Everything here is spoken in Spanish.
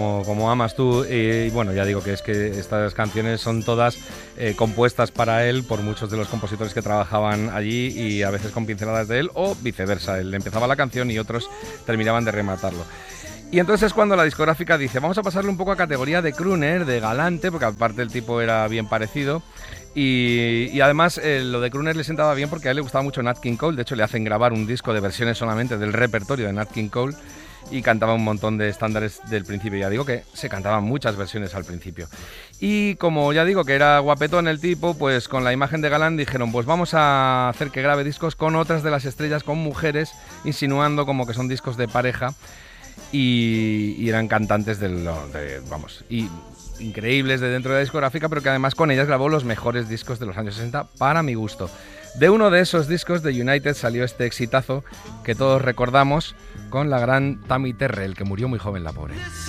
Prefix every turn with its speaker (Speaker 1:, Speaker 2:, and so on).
Speaker 1: como amas tú, y bueno, ya digo que es que estas canciones son todas compuestas para él por muchos de los compositores que trabajaban allí y a veces con pinceladas de él o viceversa, él empezaba la canción y otros terminaban de rematarlo. Y entonces es cuando la discográfica dice, vamos a pasarle un poco a categoría de crooner, de galante, porque aparte el tipo era bien parecido. Y además lo de crooner le sentaba bien porque a él le gustaba mucho Nat King Cole. De hecho le hacen grabar un disco de versiones solamente del repertorio de Nat King Cole y cantaba un montón de estándares del principio. Ya digo que se cantaban muchas versiones al principio. Y como ya digo que era guapetón el tipo, pues con la imagen de galán dijeron, pues vamos a hacer que grabe discos con otras de las estrellas, con mujeres, insinuando como que son discos de pareja. Y eran cantantes increíbles de dentro de la discográfica, pero que además con ellas grabó los mejores discos de los años 60 para mi gusto. De uno de esos discos de United salió este exitazo que todos recordamos con la gran Tammy Terrell, que murió muy joven, la pobre.